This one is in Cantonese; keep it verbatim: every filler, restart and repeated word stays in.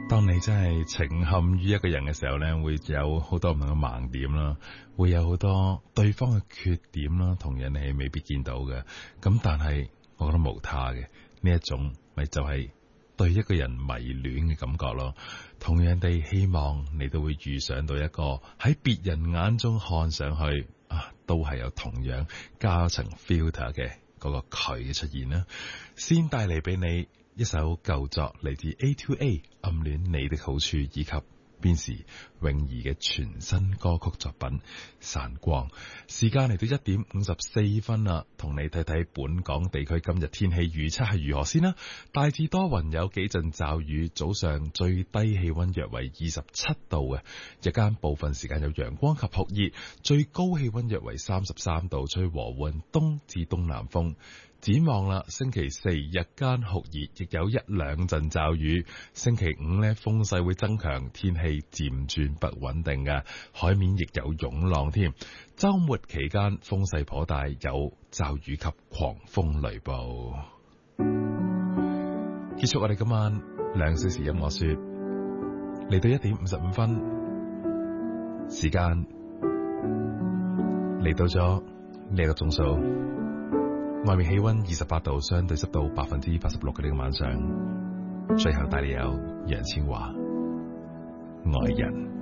當你真係情陷於一個人嘅時候呢，會有好多唔同嘅盲點啦，會有好多對方嘅缺點啦，同樣你係未必見到嘅。咁但係我覺得無他嘅呢一種，咪就係對一個人迷戀嘅感覺咯。同樣地，希望你都會遇上到一個喺別人眼中看上去啊，都係有同樣加層 filter 嘅嗰個佢嘅出現啦。先帶嚟俾你一首舊作，嚟自 A to A 暗戀你的好處，以及邊時泳兒嘅全新歌曲作品散光。時間嚟到一點五十四分啦，同你睇睇本港地區今日天氣預測係如何先啦。大致多雲，有幾陣驟雨，早上最低氣溫約為二十七度嘅，日間部分時間有陽光及酷熱，最高氣溫約為三十三度，吹和緩東至東南風。展望啦，星期四日間酷熱，亦有一兩陣驟雨。星期五呢，風勢會增強，天氣漸轉不穩定嘅，海面亦有湧浪添。周末期間風勢頗大，有驟雨及狂風雷暴。結束我哋今晚兩小時音樂說，嚟到一點五十五分，時間嚟到咗呢個鐘數。外面氣溫二十八度，相對濕度百分之八十六嘅呢個晚上，最後帶你有楊千嬅愛人。